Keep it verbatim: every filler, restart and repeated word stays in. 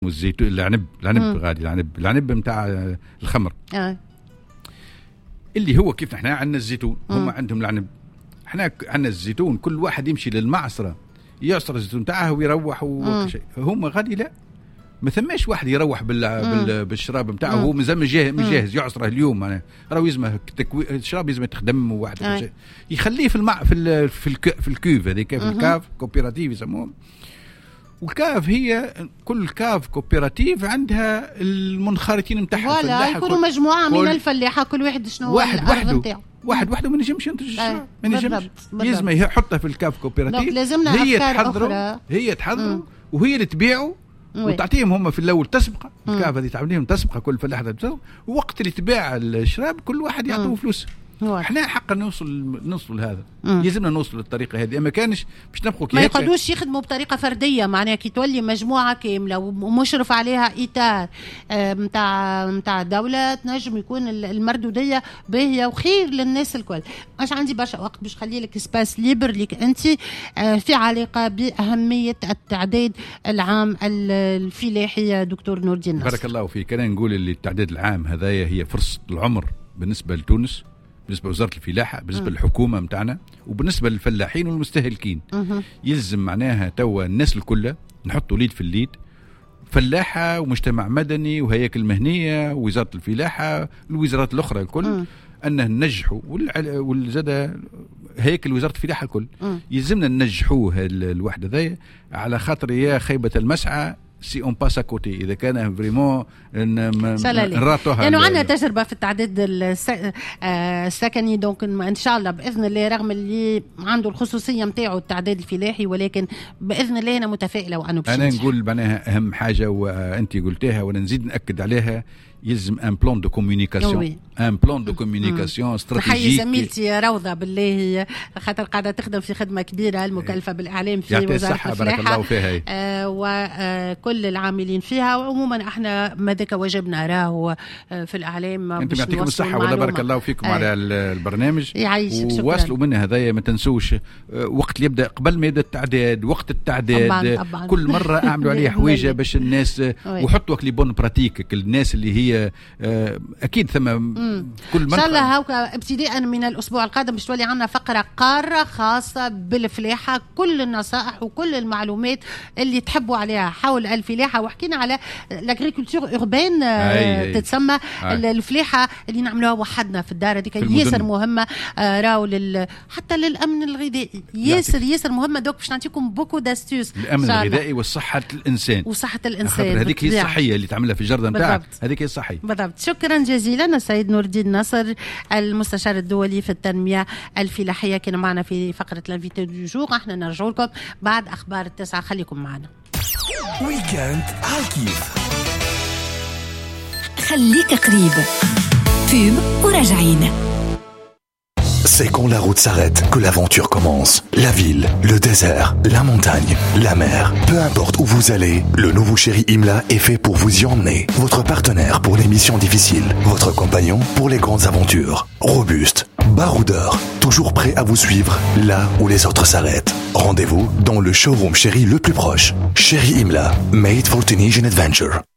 والزيتون العنب العنب غادي العنب العنب نتاع الخمر آه. اللي هو كيف نحن عندنا الزيتون هم عندهم العنب. احنا عندنا الزيتون كل واحد يمشي للمعصرة يعصر الزيتون تاعه ويروح وشيء. هم غادي لا ما ثماش واحد يروح بال... بال... بالشراب نتاعه هو مازال جاهز جاهز يعصره اليوم معناها راهو يزمه تكوي... الشراب يزمه تخدم واحد آه. يخليه في الماء في ال... في, الك... في الكوف هذيك في الكاف كوبيراتيف يسموهم. والكاف هي كل كاف كوبيراتيف عندها المنخرطين نتاعها ولا يكونوا مجموعه من الفلاحه كل واحد شنو واحد وحده واحد وحده ما نجمش ينتج الشراب ما نجمش يلزم يحطها في الكاف كوبيراتيف هي تحضره هي تحضره وهي اللي تبيعه وتعطيهم هم في الاول تسبقه الكاف هذه تعطيهم تسبقه كل فلاحه ووقت اللي تباع الشراب كل واحد يعطوه فلوس. احنا حقا نوصل نوصل لهذا يلزمنا نوصل للطريقه هذه. اما كانش باش نبقوا كي ما يقعدوش يخدموا بطريقه فرديه معناها كي تولي مجموعه كامله ومشرف عليها اطار نتاع نتاع دوله تنجم يكون المردوديه باهيه وخير للناس الكل. اش عندي برشا وقت باش خلي لك سباس ليبر ليك انت في علاقه باهميه التعداد العام الفلاحي دكتور نور الدين نصر. بارك الله فيك. انا نقول اللي التعداد العام هذايا هي فرصه العمر بالنسبه لتونس بالنسبة لوزارة الفلاحة بالنسبة م. للحكومة متاعنا وبالنسبة للفلاحين والمستهلكين. م- يلزم معناها توا الناس الكل نحطوا ليد في الليد فلاحة ومجتمع مدني وهياكل مهنية ووزارة الفلاحة والوزارات الأخرى الكل م. أنه ننجحوا والزادة هياكل وزارة الفلاحة الكل م. يلزمنا ننجحوه الوحدة ذي على خاطر يا خيبة المسعى سي اون باس كوتي اذا كان فريمون نراتوها لانه عندنا تجربه في التعداد السكني دونك ان شاء الله باذن الله رغم اللي عنده الخصوصيه نتاعو التعداد الفلاحي ولكن باذن الله انا متفائله وانه انا نقول معناها اهم حاجه وانت قلتيها وانا نزيد ناكد عليها يلزم ان بلان دو كومونيكاسيون ان بلان دو كومونيكاسيون استراتيجيك. تحيي زميلتي روضه بالله خاطر قاعده تخدم في خدمه كبيره المكلفه بالاعلام في وزاره الفلاحه بارك الله فيها آه وكل العاملين فيها وعموما احنا ماذاك واجبنا راه في الاعلام. انتم يعطيكم الصحه ولا بارك الله فيكم آه. على البرنامج وواصلوا من هذايا ما تنسوش وقت اللي يبدا قبل ما يبدا التعداد وقت التعداد طبعاً طبعاً. كل مره اعملوا عليه حويجه باش الناس وحطوا لي بون براتيك الناس اللي هي اكيد ثم كل ان شاء الله هاكا ابتداء من الاسبوع القادم باش تولي عندنا فقره قاره خاصه بالفلاحه كل النصائح وكل المعلومات اللي تحبوا عليها حول الفلاحه وحكينا على لاغريكولتور اوربان تتسمى أي. الفلاحه اللي نعملوها وحدنا في الدار هذيك ياسر مهمه راهو لل... حتى للامن الغذائي ياسر ياسر مهمه دوك باش نعطيكم بوكو داستوس الامن الغذائي وصحه الانسان وصحه الانسان هذيك هي الصحيه اللي تعملها في الجرده نتاعك هذيك هي الصحيه بالضبط. شكرا جزيلا السيد نور الدين نصر المستشار الدولي في التنميه الفلاحيه كان معنا في فقره الانفيتي دو جور. احنا نرجع لكم بعد اخبار التسعه خليكم معنا. ويكند عالكيف خليك قريب بوب وراجعين. C'est quand la route s'arrête que l'aventure commence. La ville, le désert, la montagne, la mer. Peu importe où vous allez, le nouveau Chéri Imla est fait pour vous y emmener. Votre partenaire pour les missions difficiles. Votre compagnon pour les grandes aventures. Robuste, baroudeur, toujours prêt à vous suivre là où les autres s'arrêtent. Rendez-vous dans le showroom Chéri le plus proche. Chéri Imla, made for Tunisian adventure.